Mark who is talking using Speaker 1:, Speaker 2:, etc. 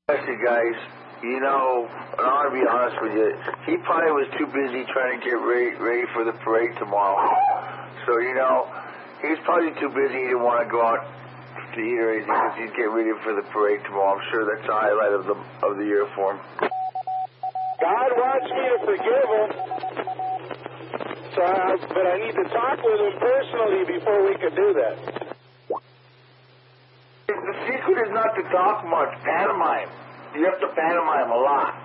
Speaker 1: Listen, guys, you know, and I want to be honest with you, he probably was too busy trying to get ready for the parade tomorrow. So, you know, he's probably too busy. He didn't want to go out to eat or anything because he's getting ready for the parade tomorrow. I'm sure that's the highlight of the year for him.
Speaker 2: God wants me to forgive him, but I need to talk with him personally before we can do that.
Speaker 1: The secret is not to talk much, pantomime. You have to pantomime a lot.